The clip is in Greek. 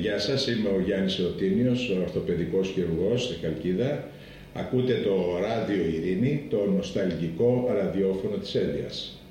Γεια σας, είμαι ο Γιάννης Εωτίνιος, ο ορθοπαιδικός χειρουργός στη Χαλκίδα. Ακούτε το Ράδιο Ειρήνη, το νοσταλγικό ραδιόφωνο της Έλιας.